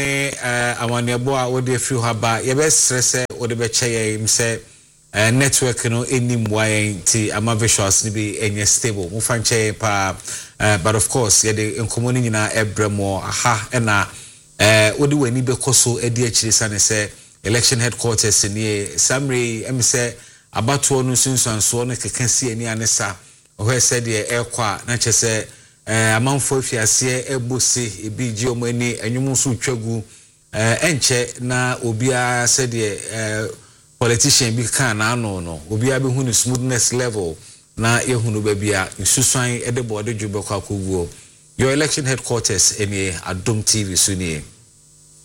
amanebo a wo de free haba ye be stress wo de be cheye im say network no enim wayen ti ama visuals ni bi enye stable mo fanche pa but of course ye de enkomo ni nyina ebremo aha na wo de wani be koso edi akiri sane say election headquarters ni samre em say abato no sunsanso no kekasi ani anesa o he said ye ekwa na chese amanfo afiase ebosi ebi ji omani anwum so twagu enche na obia said ye politician bi kan na no obia be hu ni smoothness level na ye hu no ba bia nsusuan edebo de dwube kwa koguo your election headquarters eni Adom TV suni